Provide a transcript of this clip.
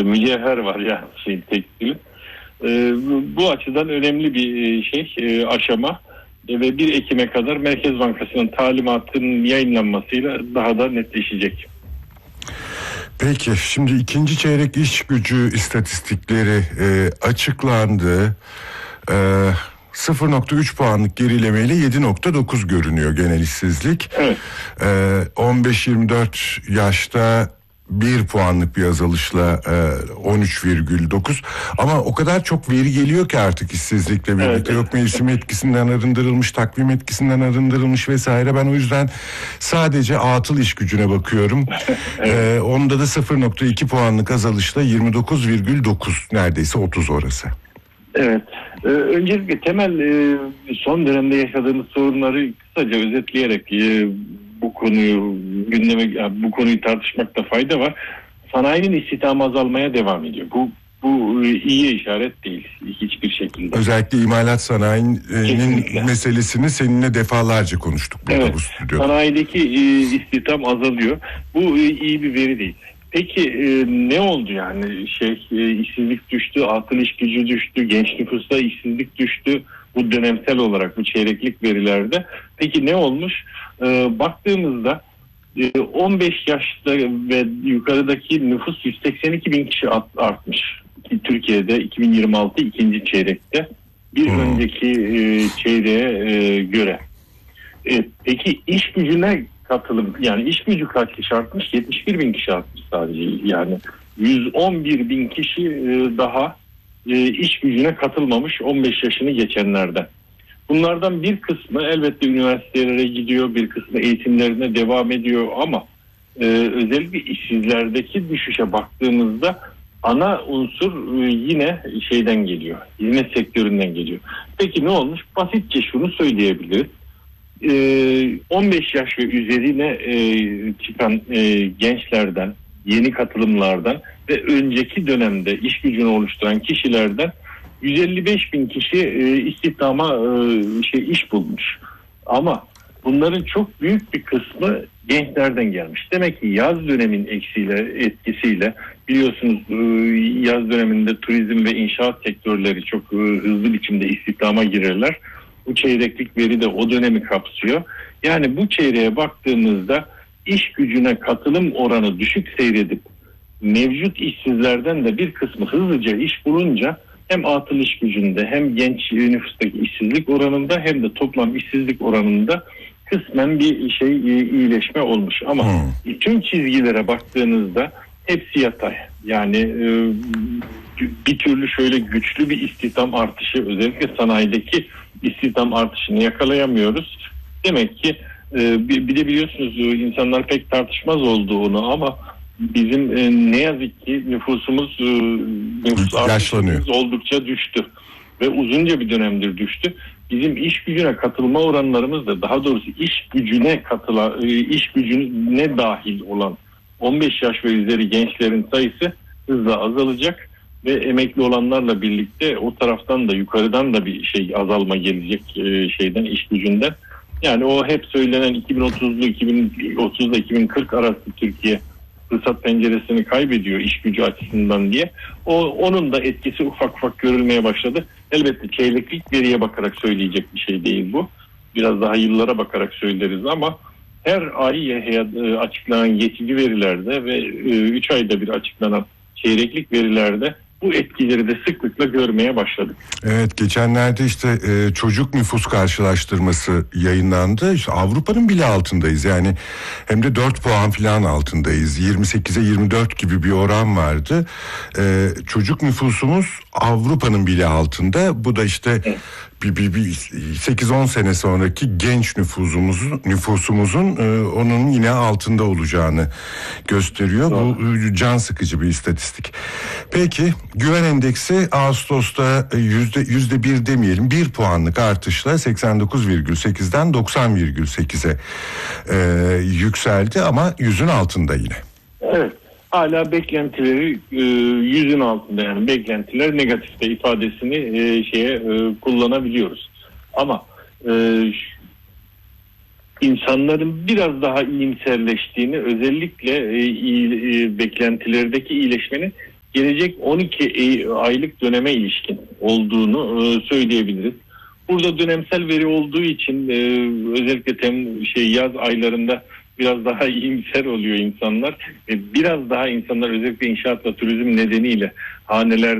mücevher var yani tekstilin. Bu açıdan önemli bir aşama ve 1 Ekim'e kadar Merkez Bankası'nın talimatının yayınlanmasıyla daha da netleşecek. Peki şimdi ikinci çeyrek iş gücü istatistikleri açıklandı. 0.3 puanlık gerilemeyle 7.9 görünüyor genel işsizlik. Evet. 15-24 yaşta 1 puanlık bir azalışla 13,9 ama o kadar çok veri geliyor ki artık işsizlikle birlikte. Evet. Yok mevsim etkisinden arındırılmış, takvim etkisinden arındırılmış vesaire. Ben o yüzden sadece atıl iş gücüne bakıyorum. Evet. Onda da 0.2 puanlık azalışla 29,9 neredeyse 30 orası. Evet. Öncelikle temel son dönemde yaşadığımız sorunları kısaca özetleyerek bu konuyu tartışmakta fayda var. Sanayinin istihdamı azalmaya devam ediyor. Bu iyi işaret değil hiçbir şekilde. Özellikle imalat sanayinin Kesinlikle. meselesini seninle defalarca konuştuk burada, evet, bu stüdyoda. Sanayideki istihdam azalıyor. Bu iyi bir veri değil. Peki ne oldu yani? İşsizlik düştü, atıl iş gücü düştü, genç nüfusta işsizlik düştü. Bu dönemsel olarak bu çeyreklik verilerde. Peki ne olmuş? Baktığımızda 15 yaşta ve yukarıdaki nüfus 182 bin kişi artmış. Türkiye'de 2026 ikinci çeyrekte bir önceki çeyreğe göre. Peki iş gücüne katılım, yani iş gücü kaç kişi artmış? 71 bin kişi artmış sadece. Yani 111 bin kişi daha iş gücüne katılmamış 15 yaşını geçenlerden. Bunlardan bir kısmı elbette üniversitelere gidiyor, bir kısmı eğitimlerine devam ediyor ama özellikle işsizlerdeki düşüşe baktığımızda ana unsur yine şeyden geliyor, hizmet sektöründen geliyor. Peki ne olmuş? Basitçe şunu söyleyebiliriz. 15 yaş ve üzerine çıkan gençlerden, yeni katılımlardan ve önceki dönemde iş gücünü oluşturan kişilerden 155 bin kişi istihdama iş bulmuş. Ama bunların çok büyük bir kısmı gençlerden gelmiş. Demek ki yaz dönemin etkisiyle biliyorsunuz yaz döneminde turizm ve inşaat sektörleri çok hızlı biçimde istihdama girerler. Bu çeyreklik veri de o dönemi kapsıyor. Yani bu çeyreğe baktığımızda iş gücüne katılım oranı düşük seyredip mevcut işsizlerden de bir kısmı hızlıca iş bulunca hem atıl iş gücünde hem genç nüfustaki işsizlik oranında hem de toplam işsizlik oranında kısmen bir iyileşme olmuş. Ama tüm çizgilere baktığınızda hepsi yatay. Yani bir türlü şöyle güçlü bir istihdam artışı, özellikle sanayideki istihdam artışını yakalayamıyoruz. Demek ki bir de biliyorsunuz insanlar pek tartışmaz olduğunu ama bizim ne yazık ki nüfus artışımız oldukça düştü ve uzunca bir dönemdir düştü. Bizim iş gücüne katılma oranlarımız da, daha doğrusu iş gücüne dahil olan 15 yaş ve üzeri gençlerin sayısı hızla azalacak ve emekli olanlarla birlikte o taraftan da yukarıdan da bir azalma gelecek iş gücünden. Yani o hep söylenen 2030'da 2040 arası Türkiye fırsat penceresini kaybediyor iş gücü açısından diye. Onun da etkisi ufak ufak görülmeye başladı. Elbette çeyreklik veriye bakarak söyleyecek bir şey değil bu. Biraz daha yıllara bakarak söyleriz ama her ay açıklanan geçici verilerde ve 3 ayda bir açıklanan çeyreklik verilerde bu etkileri de sıklıkla görmeye başladık. Evet, geçenlerde çocuk nüfus karşılaştırması yayınlandı. İşte Avrupa'nın bile altındayız. Yani hem de 4 puan falan altındayız. 28'e 24 gibi bir oran vardı. Çocuk nüfusumuz Avrupa'nın bile altında. Bu da evet. Bir 8-10 sene sonraki genç nüfusumuzun onun yine altında olacağını gösteriyor. Doğru. Bu can sıkıcı bir istatistik. Peki güven endeksi Ağustos'ta %1 demeyelim 1 puanlık artışla 89,8'den 90,8'e yükseldi ama 100'ün altında yine. Evet. Hala beklentileri 100'ün altında, yani beklentiler negatifte ifadesini kullanabiliyoruz. Ama insanların biraz daha iyimserleştiğini, özellikle beklentilerdeki iyileşmenin gelecek 12 aylık döneme ilişkin olduğunu söyleyebiliriz. Burada dönemsel veri olduğu için özellikle yaz aylarında biraz daha iyimser oluyor insanlar. Biraz daha insanlar özellikle inşaat ve turizm nedeniyle haneler